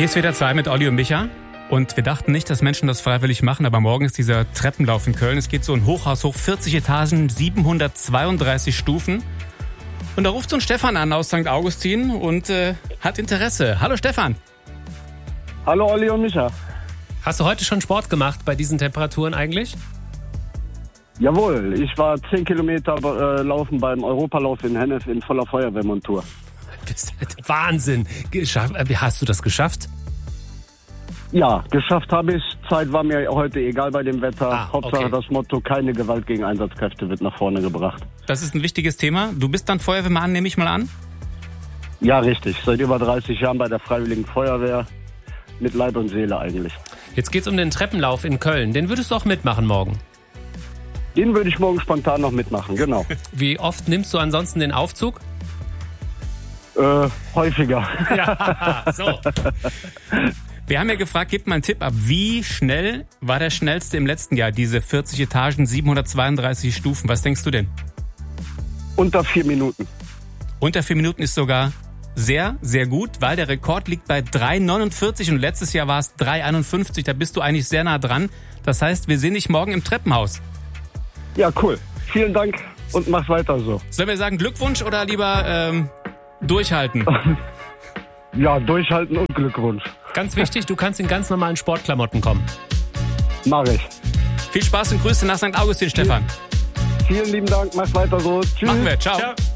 Hier ist WDR 2 mit Olli und Micha. Und wir dachten nicht, dass Menschen das freiwillig machen, aber morgen ist dieser Treppenlauf in Köln. Es geht so ein Hochhaus hoch, 40 Etagen, 732 Stufen. Und da ruft uns Stefan an aus St. Augustin und hat Interesse. Hallo Stefan. Hallo Olli und Micha. Hast du heute schon Sport gemacht bei diesen Temperaturen eigentlich? Jawohl, ich war 10 Kilometer laufen beim Europalauf in Hennef in voller Feuerwehrmontur. Wahnsinn. Wie hast du das geschafft? Ja, geschafft habe ich. Zeit war mir heute egal bei dem Wetter. Hauptsache okay. Das Motto, keine Gewalt gegen Einsatzkräfte wird nach vorne gebracht. Das ist ein wichtiges Thema. Du bist dann Feuerwehrmann, nehme ich mal an? Ja, richtig. Seit über 30 Jahren bei der Freiwilligen Feuerwehr. Mit Leib und Seele eigentlich. Jetzt geht's um den Treppenlauf in Köln. Den würdest du auch mitmachen morgen? Den würde ich morgen spontan noch mitmachen, genau. Wie oft nimmst du ansonsten den Aufzug? Häufiger. Ja, so. Wir haben ja gefragt, gib mal einen Tipp ab. Wie schnell war der schnellste im letzten Jahr? Diese 40 Etagen, 732 Stufen. Was denkst du denn? Unter 4 Minuten. Unter 4 Minuten ist sogar sehr, sehr gut, weil der Rekord liegt bei 3,49 und letztes Jahr war es 3,51. Da bist du eigentlich sehr nah dran. Das heißt, wir sehen dich morgen im Treppenhaus. Ja, cool. Vielen Dank und mach weiter so. Sollen wir sagen Glückwunsch oder lieber durchhalten? Ja, durchhalten und Glückwunsch. Ganz wichtig, du kannst in ganz normalen Sportklamotten kommen. Mach ich. Viel Spaß und Grüße nach St. Augustin, Stefan. Vielen lieben Dank, mach weiter so. Tschüss. Machen wir, ciao. Ciao.